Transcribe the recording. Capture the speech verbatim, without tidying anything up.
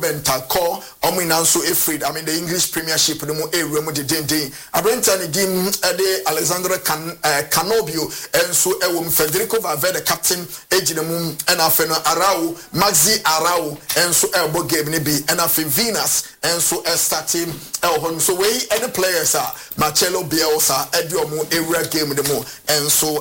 Bentancur omo ina nso efrid I mean the English Premiership no mo ewura mo de denden abrenta ne dim ede Alexandre Can uh, Canobio enso ewom Federico Valverde captain ejine mum ena fe no Arau Maxi Arau enso ebo game ne bi ena fe Venus enso e starting elhon so we any players are Marcelo Bielsa edi omo ewura game de mo enso